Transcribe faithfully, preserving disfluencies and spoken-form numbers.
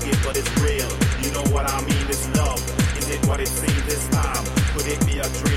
it, but it's real. You know what I mean? It's love. Is it what it seems this time? Could it be a dream?